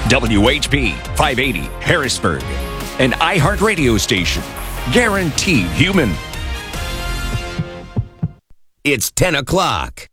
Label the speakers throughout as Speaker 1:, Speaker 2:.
Speaker 1: WHP 580 Harrisburg, an iHeartRadio station. Guaranteed human.
Speaker 2: It's 10 o'clock.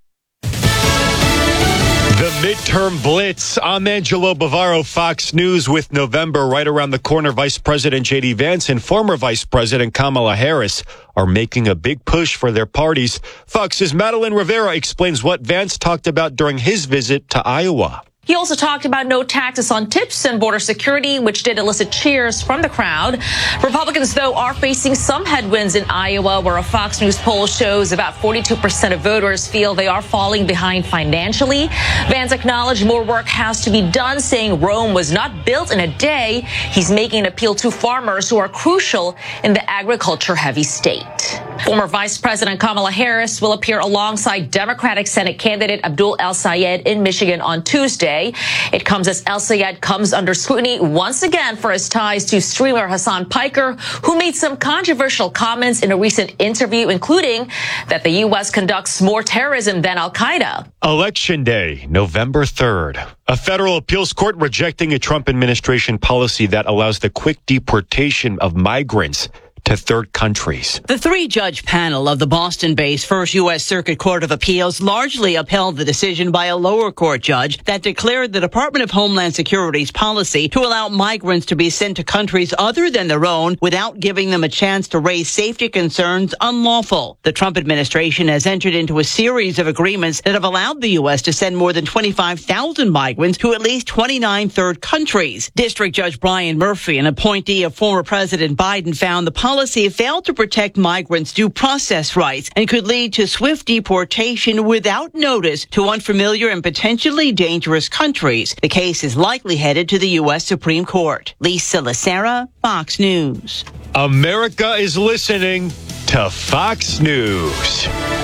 Speaker 3: The midterm blitz. I'm Angelo Bavaro, Fox News. With November right around the corner, Vice President J.D. Vance and former Vice President Kamala Harris are making a big push for their parties. Fox's Madeline Rivera explains what Vance talked about during his visit to Iowa.
Speaker 4: He also talked about no taxes on tips and border security, which did elicit cheers from the crowd. Republicans, though, are facing some headwinds in Iowa, where a Fox News poll shows about 42% of voters feel they are falling behind financially. Vance acknowledged more work has to be done, saying Rome was not built in a day. He's making an appeal to farmers who are crucial in the agriculture-heavy state. Former Vice President Kamala Harris will appear alongside Democratic Senate candidate Abdul El-Sayed in Michigan on Tuesday. It comes as El-Sayed comes under scrutiny once again for his ties to streamer Hassan Piker, who made some controversial comments in a recent interview, including that the U.S. conducts more terrorism than Al-Qaeda.
Speaker 3: Election Day, November 3rd. A federal appeals court rejecting a Trump administration policy that allows the quick deportation of migrants to third countries.
Speaker 5: The three-judge panel of the Boston-based First U.S. Circuit Court of Appeals largely upheld the decision by a lower court judge that declared the Department of Homeland Security's policy to allow migrants to be sent to countries other than their own without giving them a chance to raise safety concerns unlawful. The Trump administration has entered into a series of agreements that have allowed the U.S. to send more than 25,000 migrants to at least 29 third countries. District Judge Brian Murphy, an appointee of former President Biden, found the policy failed to protect migrants' due process rights and could lead to swift deportation without notice to unfamiliar and potentially dangerous countries. The case is likely headed to the U.S. Supreme Court. Lisa Lacera, Fox News.
Speaker 3: America is listening to Fox News.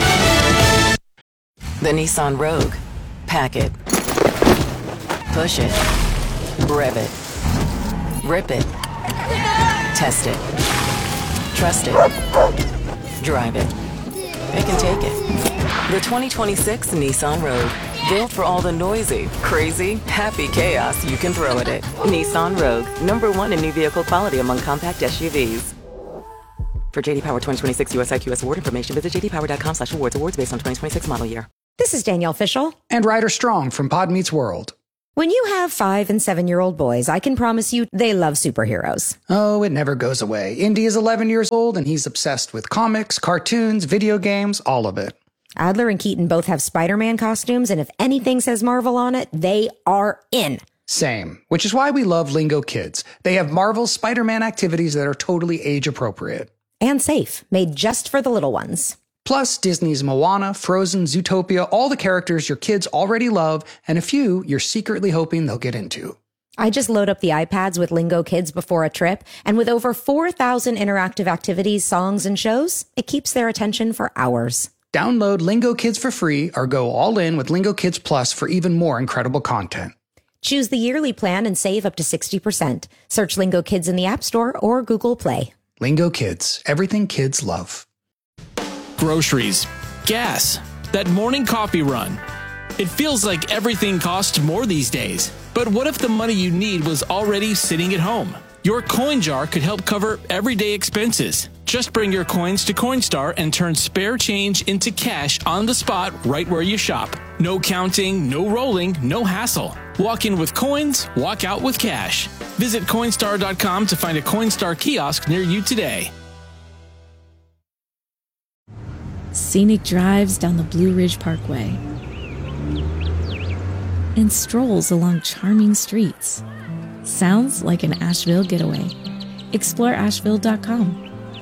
Speaker 6: The Nissan Rogue. Pack it. Push it. Rev it. Rip it. Test it. Trust it. Drive it. Pick and take it. The 2026 Nissan Rogue. Built for all the noisy, crazy, happy chaos you can throw at it. Nissan Rogue. #1 in new vehicle quality among compact SUVs. For JD Power 2026 US IQS award information, visit jdpower.com/awards. Awards based on 2026 model year.
Speaker 7: This is Danielle Fishel.
Speaker 8: And Ryder Strong from Pod Meets World.
Speaker 7: When you have 5- and 7-year-old boys, I can promise you they love superheroes.
Speaker 8: Oh, it never goes away. Indy is 11 years old and he's obsessed with comics, cartoons, video games, all of it.
Speaker 7: Adler and Keaton both have Spider-Man costumes, and if anything says Marvel on it, they are in.
Speaker 8: Same, which is why we love Lingo Kids. They have Marvel's Spider-Man activities that are totally age appropriate.
Speaker 7: And safe, made just for the little ones.
Speaker 8: Plus, Disney's Moana, Frozen, Zootopia, all the characters your kids already love, and a few you're secretly hoping they'll get into.
Speaker 7: I just load up the iPads with Lingo Kids before a trip, and with over 4,000 interactive activities, songs, and shows, it keeps their attention for hours.
Speaker 8: Download Lingo Kids for free or go all in with Lingo Kids Plus for even more incredible content.
Speaker 7: Choose the yearly plan and save up to 60%. Search Lingo Kids in the App Store or Google Play.
Speaker 8: Lingo Kids, everything kids love.
Speaker 9: Groceries, gas, that morning coffee run. It feels like everything costs more these days. But what if the money you need was already sitting at home? Your coin jar could help cover everyday expenses. Just bring your coins to Coinstar and turn spare change into cash on the spot right where you shop. No counting, no rolling, no hassle. Walk in with coins, walk out with cash. Visit Coinstar.com to find a Coinstar kiosk near you today.
Speaker 10: Scenic drives down the Blue Ridge Parkway and strolls along charming streets. Sounds like an Asheville getaway. Explore Asheville.com.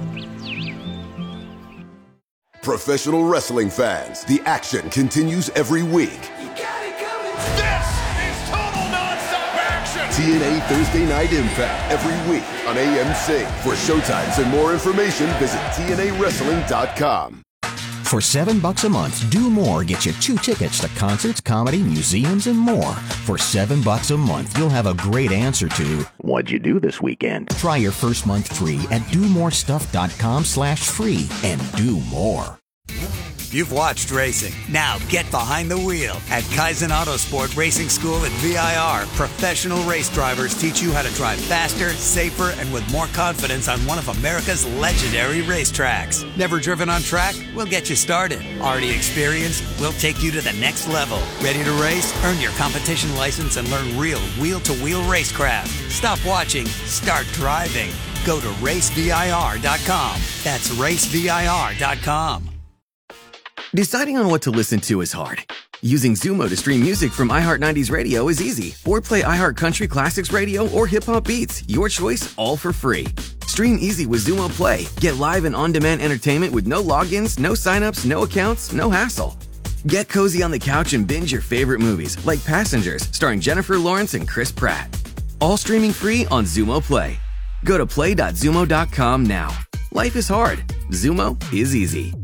Speaker 11: Professional wrestling fans, the action continues every week.
Speaker 12: This is total non-stop action!
Speaker 11: TNA Thursday Night Impact every week on AMC. For showtimes and more information, visit TNAWrestling.com.
Speaker 2: For $7 a month, Do More gets you 2 tickets to concerts, comedy, museums, and more. For $7 a month, you'll have a great answer to, what'd you do this weekend? Try your first month free at domorestuff.com/free and do more.
Speaker 13: You've watched racing. Now get behind the wheel. At Kaizen Autosport Racing School at VIR, professional race drivers teach you how to drive faster, safer, and with more confidence on one of America's legendary racetracks. Never driven on track? We'll get you started. Already experienced? We'll take you to the next level. Ready to race? Earn your competition license and learn real wheel-to-wheel racecraft. Stop watching. Start driving. Go to racevir.com. That's racevir.com.
Speaker 14: Deciding on what to listen to is hard. Using Zumo to stream music from iHeart 90s Radio is easy. Or play iHeart Country Classics Radio or Hip Hop Beats. Your choice, all for free. Stream easy with Zumo Play. Get live and on-demand entertainment with no logins, no signups, no accounts, no hassle. Get cozy on the couch and binge your favorite movies, like Passengers, starring Jennifer Lawrence and Chris Pratt. All streaming free on Zumo Play. Go to play.zumo.com now. Life is hard. Zumo is easy.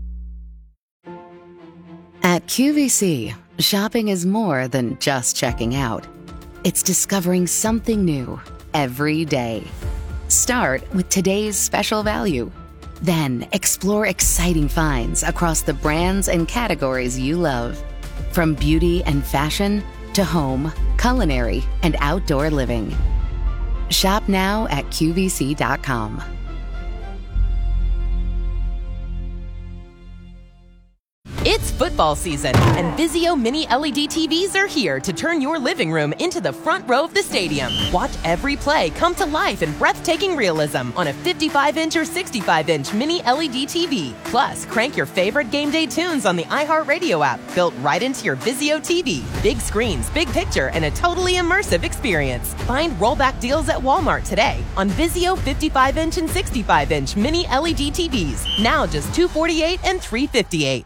Speaker 15: At QVC, shopping is more than just checking out. It's discovering something new every day. Start with today's special value. Then explore exciting finds across the brands and categories you love. From beauty and fashion to home, culinary, and outdoor living. Shop now at QVC.com.
Speaker 16: It's football season, and Vizio Mini LED TVs are here to turn your living room into the front row of the stadium. Watch every play come to life in breathtaking realism on a 55-inch or 65-inch Mini LED TV. Plus, crank your favorite game day tunes on the iHeartRadio app, built right into your Vizio TV. Big screens, big picture, and a totally immersive experience. Find rollback deals at Walmart today on Vizio 55-inch and 65-inch Mini LED TVs. Now just $248 and $358.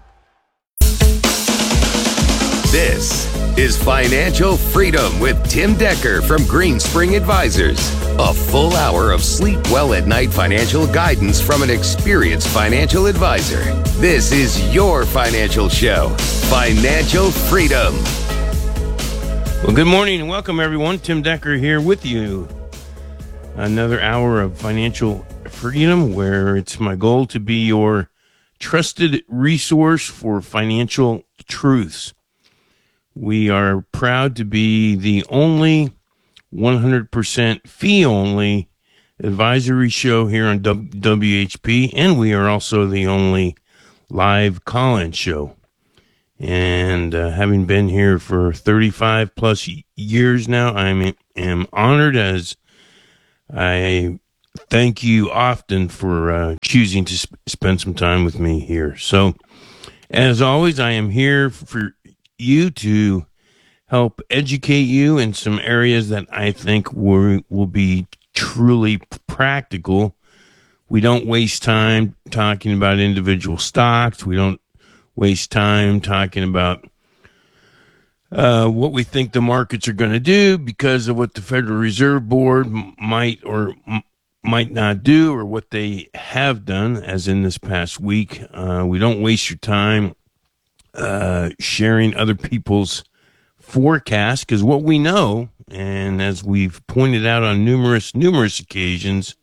Speaker 1: This is Financial Freedom with Tim Decker from Greenspring Advisors. A full hour of sleep well at night financial guidance from an experienced financial advisor. This is your financial show, Financial Freedom.
Speaker 17: Well, good morning and welcome, everyone. Tim Decker here with you. Another hour of financial freedom where it's my goal to be your trusted resource for financial truths. We are proud to be the only 100% fee-only advisory show here on WHP, and we are also the only live call-in show. And having been here for 35 plus years now, I am honored, as I thank you often for choosing to spend some time with me here. So, as always, I am here for you to help educate you in some areas that I think will be truly practical. We don't waste time talking about individual stocks. We don't waste time talking about what we think the markets are going to do because of what the Federal Reserve Board might or might not do, or what they have done, as in this past week. We don't waste your time sharing other people's forecasts, because what we know, and as we've pointed out on numerous occasions,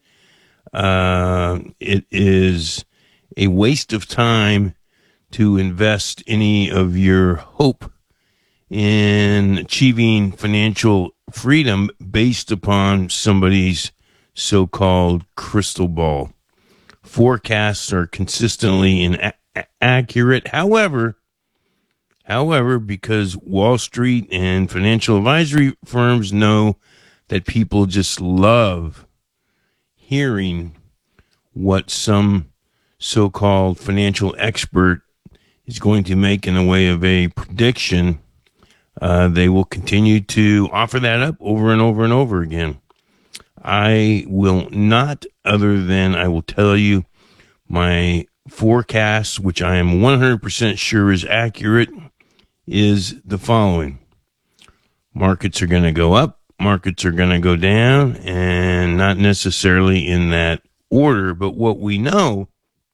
Speaker 17: it is a waste of time to invest any of your hope in achieving financial freedom based upon somebody's so-called crystal ball. Forecasts are consistently inaccurate. However, because Wall Street and financial advisory firms know that people just love hearing what some so-called financial expert is going to make in the way of a prediction, they will continue to offer that up over and over and over again. I will not, other than I will tell you my forecast, which I am 100% sure is accurate, is the following. Markets are going to go up, markets are going to go down, and not necessarily in that order, but what we know,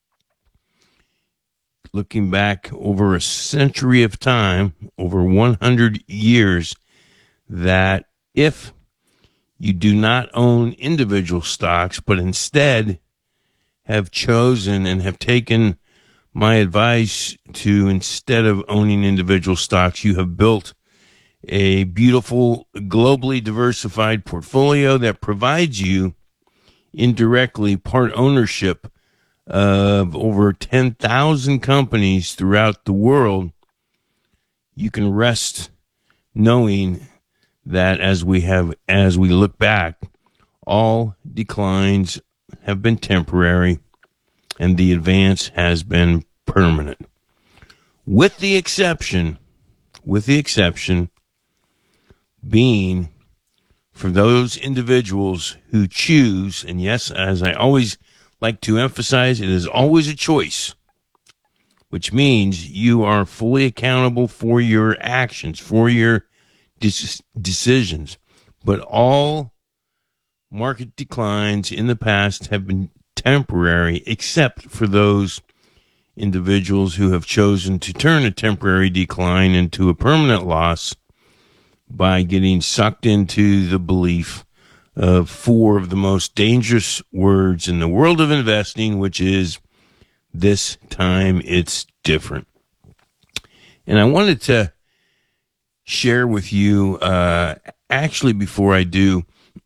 Speaker 17: looking back over a century of time, over 100 years, that if you do not own individual stocks, but instead have chosen and have taken my advice to, instead of owning individual stocks, you have built a beautiful, globally diversified portfolio that provides you indirectly part ownership of over 10,000 companies throughout the world. You can rest knowing that as we look back, all declines have been temporary and the advance has been permanent. With the exception being for those individuals who choose, and yes, as I always like to emphasize, it is always a choice, which means you are fully accountable for your actions, for your decisions. But all market declines in the past have been temporary, except for those individuals who have chosen to turn a temporary decline into a permanent loss by getting sucked into the belief of four of the most dangerous words in the world of investing, which is, this time it's different. And I wanted to share with you, actually before I do,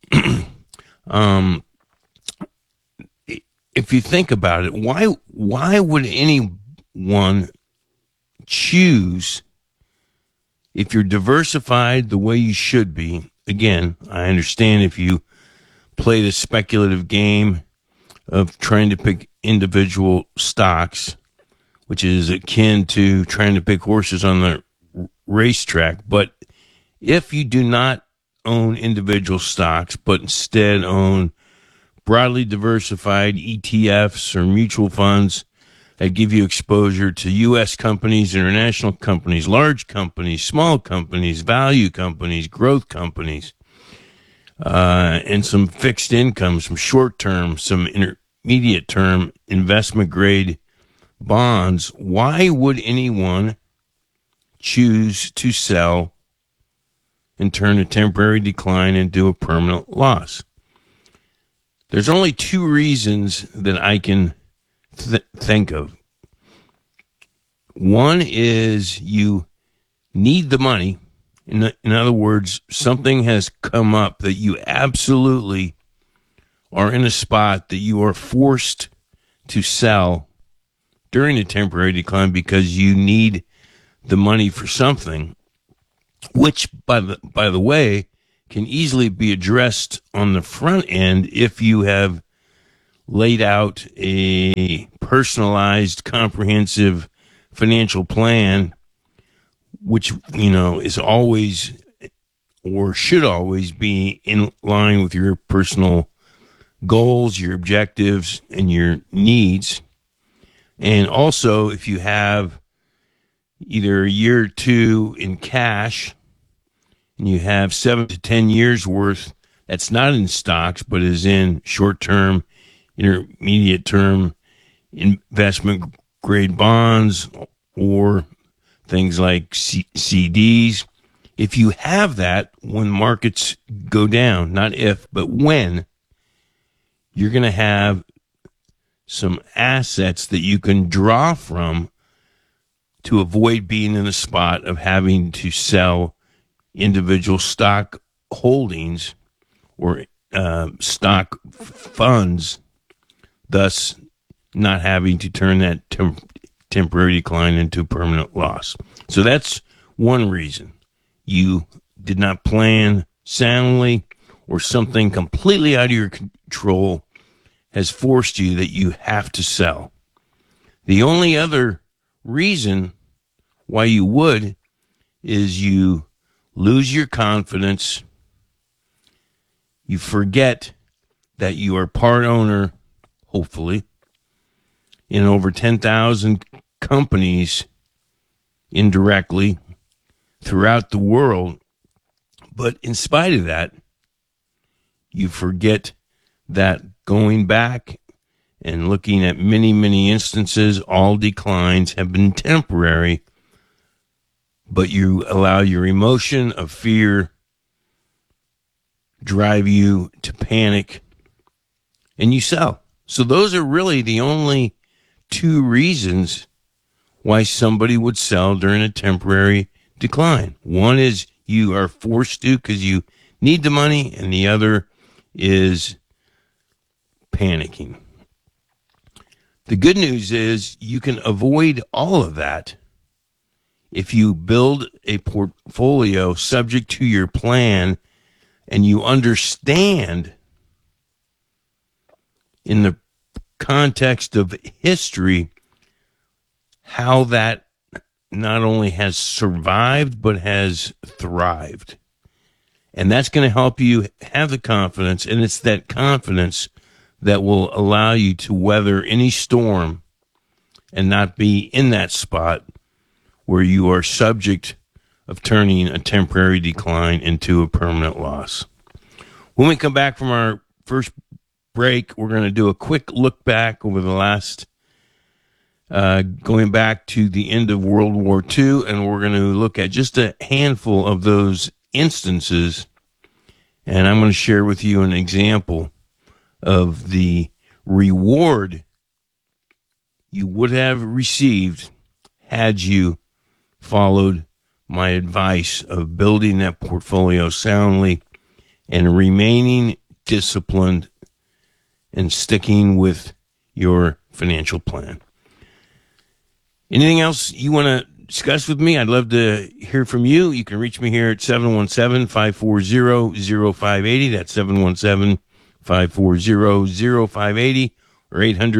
Speaker 17: if you think about it, why would anyone choose, if you're diversified the way you should be? Again, I understand if you play the speculative game of trying to pick individual stocks, which is akin to trying to pick horses on the racetrack. But if you do not own individual stocks, but instead own broadly diversified ETFs or mutual funds that give you exposure to U.S. companies, international companies, large companies, small companies, value companies, growth companies, and some fixed income, some short-term, some intermediate-term investment-grade bonds, why would anyone choose to sell and turn a temporary decline into a permanent loss? There's only two reasons that I can think of. One is you need the money. In other words, something has come up that you absolutely are in a spot that you are forced to sell during a temporary decline because you need the money for something, which, by the way, can easily be addressed on the front end if you have laid out a personalized, comprehensive financial plan, which, is always or should always be in line with your personal goals, your objectives, and your needs. And also, if you have either a year or two in cash, and you have 7 to 10 years worth that's not in stocks, but is in short-term, intermediate-term investment-grade bonds or things like CDs. If you have that, when markets go down, not if, but when, you're going to have some assets that you can draw from to avoid being in a spot of having to sell individual stock holdings or stock funds, thus not having to turn that temporary decline into permanent loss. So that's one reason. You did not plan soundly, or something completely out of your control has forced you that you have to sell. The only other reason why you would is you lose your confidence. You forget that you are part owner, hopefully, in over 10,000 companies indirectly throughout the world. But in spite of that, you forget that going back and looking at many, many instances, all declines have been temporary, but you allow your emotion of fear drive you to panic and you sell. So those are really the only two reasons why somebody would sell during a temporary decline. One is you are forced to because you need the money, and the other is panicking. The good news is you can avoid all of that if you build a portfolio subject to your plan and you understand in the context of history how that not only has survived but has thrived. And that's going to help you have the confidence, and it's that confidence that will allow you to weather any storm and not be in that spot where you are subject of turning a temporary decline into a permanent loss. When we come back from our first break, we're going to do a quick look back over the last, going back to the end of World War II, and we're going to look at just a handful of those instances, and I'm going to share with you an example of the reward you would have received had you followed my advice of building that portfolio soundly and remaining disciplined and sticking with your financial plan. Anything else you want to discuss with me? I'd love to hear from you. You can reach me here at 717-540-0580. That's 717-540-0580 or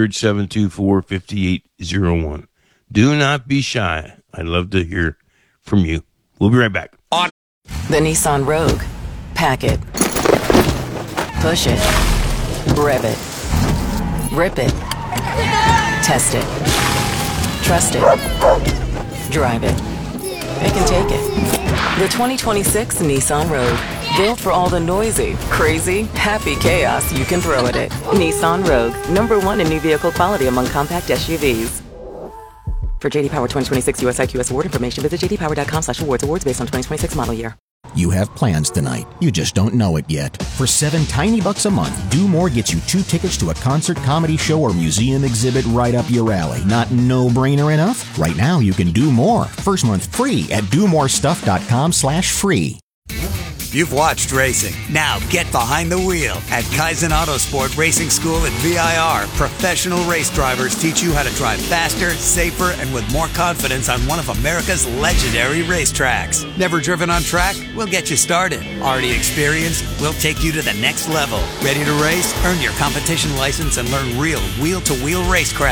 Speaker 17: 800-724-5801. Do not be shy. I'd love to hear from you. We'll be right back.
Speaker 6: The Nissan Rogue. Pack it. Push it. Rev it. Rip it. Test it. Trust it. Drive it. It can take it. The 2026 Nissan Rogue. Built for all the noisy, crazy, happy chaos you can throw at it. Nissan Rogue. #1 in new vehicle quality among compact SUVs. For JD Power 2026 US IQS award information, visit jdpower.com/awards. Awards based on 2026 model year.
Speaker 2: You have plans tonight. You just don't know it yet. For $7 tiny bucks a month, Do More gets you 2 tickets to a concert, comedy show, or museum exhibit right up your alley. Not no-brainer enough? Right now, you can do more. First month free at domorestuff.com/free.
Speaker 13: You've watched racing. Now get behind the wheel at Kaizen Autosport Racing School at VIR. Professional race drivers teach you how to drive faster, safer, and with more confidence on one of America's legendary racetracks. Never driven on track? We'll get you started. Already experienced? We'll take you to the next level. Ready to race? Earn your competition license and learn real wheel-to-wheel racecraft.